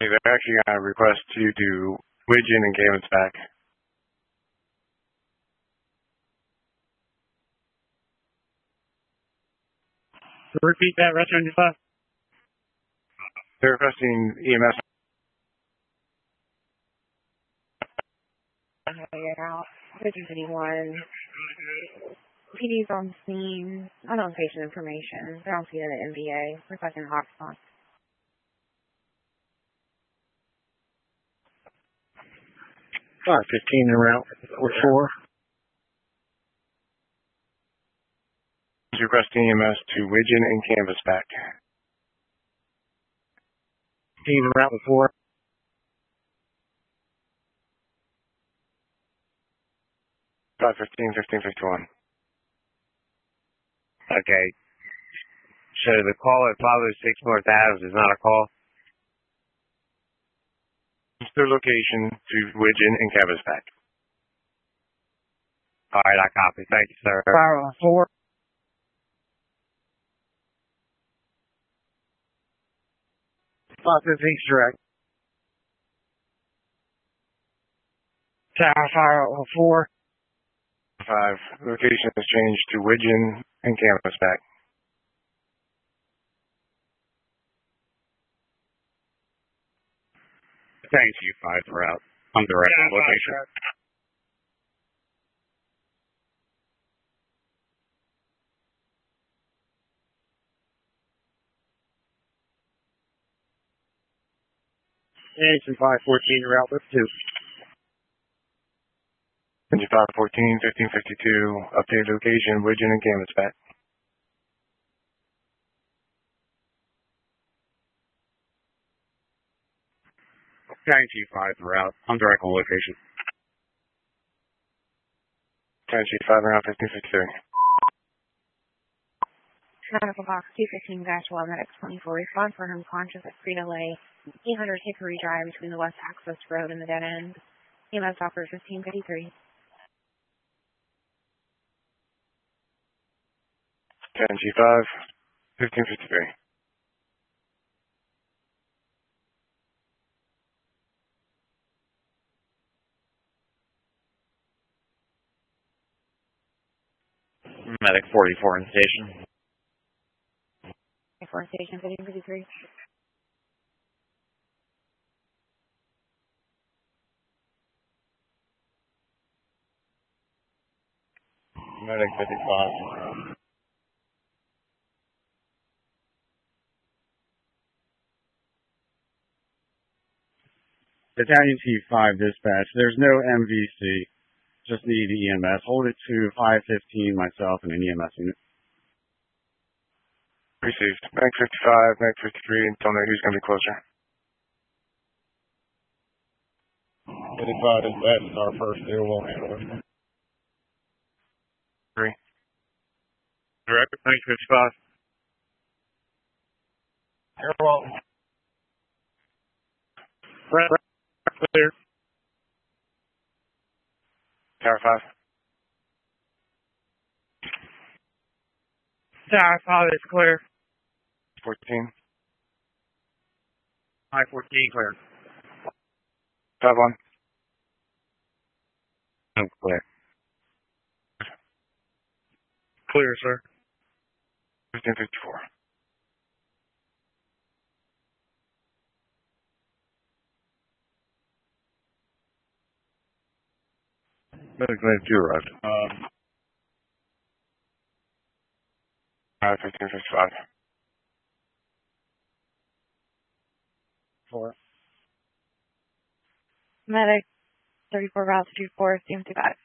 They're actually going to request you do Widgeon and Gavins back. Repeat that, restaurant just left. They're requesting EMS. Get out. 51. PD's on the scene. Unknown patient information. They're on scene at the NBA. Requesting hotspot. 515 en route for 4. Requesting EMS to Widgeon and Canvas back. 15 en route for 4. Five 1551. Okay. So the call at 506 North Ave is not a call? It's their location to Widgeon and Canvas back. All right, I copy. Thank you, sir. Fire on 4. Direct. Tower fire on 4. 5. Location has changed to Widgeon and Canvas back. Thank you, 5 route. I'm directing location. Engine 514 route with 2. Engine 514, 1552. Updated location, Widgeon and Canvas back. Thank you, 5 route. I'm directing location. Tennessee 5 around 1553. Medical box 215-12 medics 24. Respond for him conscious at Frito Lay, 800 Hickory Drive between the West Access Road and the dead end. EMS offer 1553. Tennessee 5, 1553. Medic 44 in station. 44 in station 1553. Medic 55. Battalion T5 dispatch. There's no MVC. Just need EMS. Hold it to 515 myself and an EMS unit. Received. Mag 55, Mag 53, and tell me who's going to be closer. 55 dispatch is our first deal. We'll handle it. 3. Direct, Mag 55. You're welcome. Clear. Tower 5. Tower 5 is clear. 14. 514 clear. 5-1. I'm clear. Clear, sir. 1554. Medic 92 arrived. 1555. 4. Medic 34 routes 24, CMC 5.